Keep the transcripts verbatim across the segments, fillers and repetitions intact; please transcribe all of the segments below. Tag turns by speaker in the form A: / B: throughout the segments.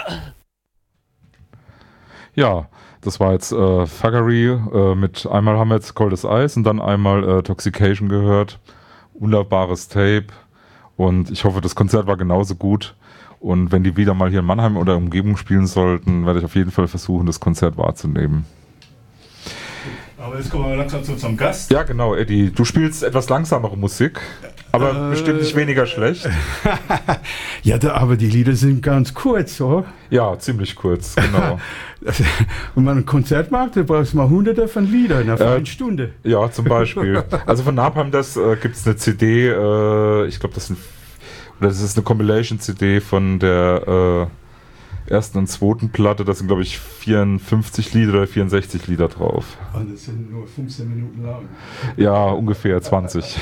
A: Ja, das war jetzt äh, Thuggery äh, mit einmal haben wir jetzt Cold as Ice und dann einmal äh, Toxication gehört. Wunderbares Tape und ich hoffe, das Konzert war genauso gut. Und wenn die wieder mal hier in Mannheim oder Umgebung spielen sollten, werde ich auf jeden Fall versuchen, das Konzert wahrzunehmen.
B: Aber jetzt kommen wir langsam zu unserem Gast.
A: Ja, genau, Eddie. Du spielst etwas langsamere Musik, aber äh, bestimmt nicht weniger schlecht.
C: Ja, da, aber die Lieder sind ganz kurz, so.
A: Ja, ziemlich kurz, genau.
C: Wenn man ein Konzert macht, da brauchst du mal hunderte von Liedern auf äh, eine Stunde.
A: Ja, zum Beispiel. Also von Napalm das äh, gibt es eine C D, äh, ich glaube, das sind oder das ist eine Compilation-C D von der äh, ersten und zweiten Platte. Da sind, glaube ich, vierundfünfzig Lieder oder vierundsechzig Lieder drauf.
C: Und das sind nur fünfzehn Minuten lang.
A: Ja, ungefähr zwanzig.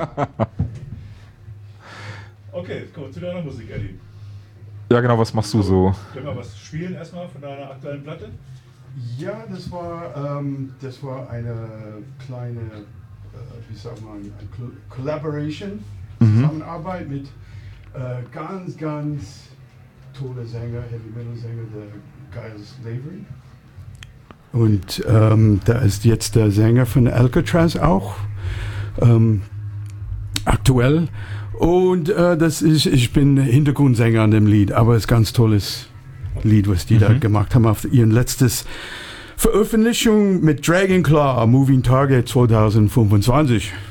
B: Okay, jetzt kommen wir zu deiner Musik, Eddie.
A: Ja, genau, was machst du so?
B: Können wir was spielen erstmal von deiner aktuellen Platte?
C: Ja, das war, ähm, das war eine kleine, äh, wie sagt man, eine Collaboration,
A: mhm.
C: Zusammenarbeit mit äh, ganz, ganz tolle Sänger, Heavy Metal Sänger, der Giles Lavery. Und ähm, da ist jetzt der Sänger von Alcatraz auch ähm, aktuell. Und äh, das ist, ich bin Hintergrundsänger an dem Lied, aber es ist ein ganz tolles Lied, was die mhm. da gemacht haben auf ihren letztes Veröffentlichung mit Dragon Claw, Moving Target zwanzig fünfundzwanzig.